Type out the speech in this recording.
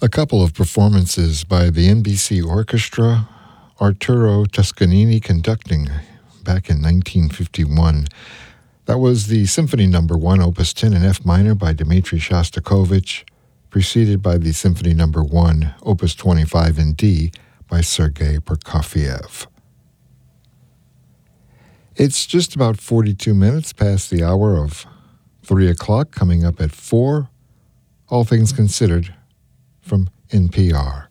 A couple of performances by the NBC Orchestra, Arturo Toscanini conducting back in 1951. That was the Symphony No. 1, Opus 10 in F minor by Dmitri Shostakovich, preceded by the Symphony No. 1, Opus 25 in D by Sergei Prokofiev. It's just about 42 minutes past the hour of 3 o'clock, coming up at 4, All Things Considered from NPR.